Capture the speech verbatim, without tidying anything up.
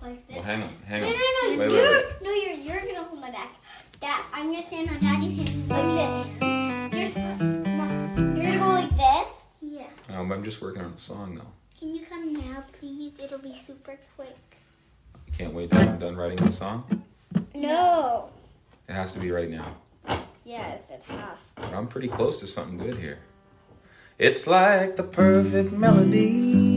like this. Well, hang on, hang no, on. No, no, no. Wait, you're, wait, wait. No, you're, you're going to hold my back. Dad, I'm going to stand on Daddy's hand like this. You're supposed Mom, you're going to go like this? Yeah. Um, I'm just working on a song, though. Can you come now, please? It'll be super quick. You can't wait till I'm done writing the song? No. It has to be right now. Yes, it has to. But I'm pretty close to something good here. It's like the perfect melody